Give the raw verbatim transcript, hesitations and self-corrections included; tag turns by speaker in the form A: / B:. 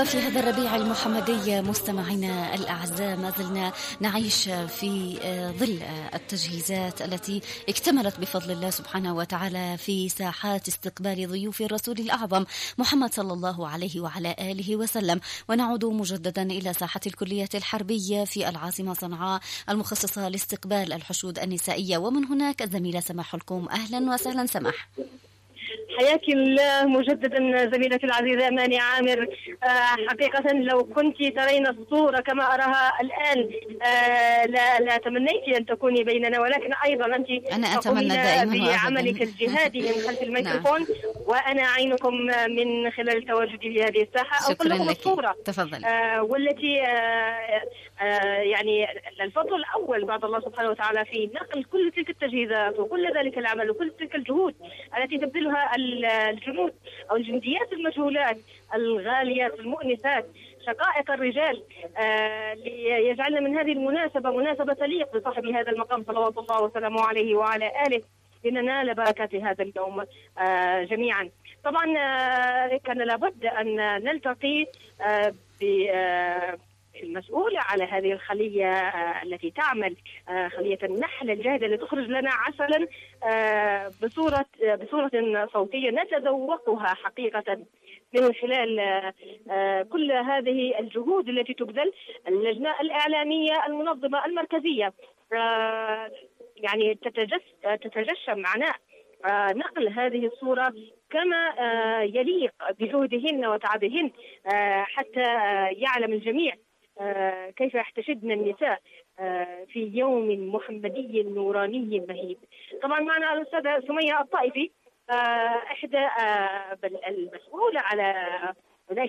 A: وفي هذا الربيع المحمدي مستمعينا الأعزاء ما زلنا نعيش في ظل التجهيزات التي اكتملت بفضل الله سبحانه وتعالى في ساحات استقبال ضيوف الرسول الأعظم محمد صلى الله عليه وعلى آله وسلم. ونعود مجددا إلى ساحة الكلية الحربية في العاصمة صنعاء المخصصة لاستقبال الحشود النسائية، ومن هناك الزميلة سماح حلكوم. أهلا وسهلا سماح.
B: حياك الله مجددا زميلتي العزيزة أماني عامر. آه حقيقة لو كنت ترين الصورة كما أراها الآن آه لا, لا تمنيت أن تكوني بيننا، ولكن أيضا أنت
A: أنا أتمنى دائما
B: بعملك الجهادي من خلف الميكروفون. نعم. وأنا أعينكم من خلال تواجدي في هذه الساحة.
A: شكرا لك.
B: الصورة
A: تفضل.
B: آه والتي آه آه يعني الفضل الأول بعد الله سبحانه وتعالى في نقل كل تلك التجهيزات وكل ذلك العمل وكل تلك الجهود التي تبذلها الجنود أو الجنديات المجهولات الغاليات المؤنسات شقائق الرجال آه ليجعلنا من هذه المناسبة مناسبة تليق بصاحب هذا المقام صلوات الله وسلامه عليه وعلى آله لننال بركات هذا اليوم آه جميعا. طبعا آه كان لابد أن نلتقي آه ب آه المسؤولة على هذه الخلية آه التي تعمل آه خلية النحل الجاهدة لتخرج لنا عسلا آه بصورة آه بصورة صوتية نتذوقها حقيقة من خلال آه كل هذه الجهود التي تبذل اللجنة الإعلامية المنظمة المركزية آه يعني تتجس تتجشم عناء آه نقل هذه الصورة كما آه يليق بجهدهن وتعبهن آه حتى آه يعلم الجميع آه كيف يحتشدن النساء آه في يوم محمدي نوراني مهيب. طبعا معنا الأستاذة سمية الطائفي آه إحدى آه المسؤولة على